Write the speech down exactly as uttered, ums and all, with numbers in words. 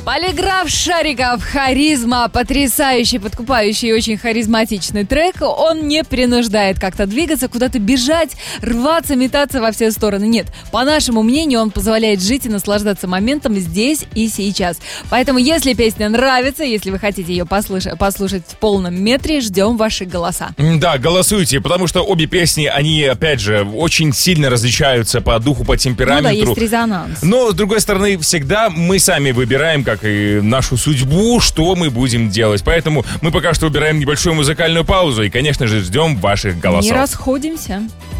Полиграф Шариков, харизма, потрясающий, подкупающий и очень харизматичный трек. Он не принуждает как-то двигаться, куда-то бежать, рваться, метаться во все стороны. Нет, по нашему мнению, он позволяет жить и наслаждаться моментом здесь и сейчас. Поэтому, если песня нравится, если вы хотите ее послуш- послушать в полном метре, ждем ваши голоса. Да, голосуйте, потому что обе песни, они, опять же, очень сильно различаются по духу, по темпераменту. Ну да, есть резонанс. Но, с другой стороны, всегда мы сами выбираем, как и нашу судьбу, что мы будем делать. Поэтому мы пока что убираем небольшую музыкальную паузу и, конечно же, ждем ваших голосов. Не расходимся.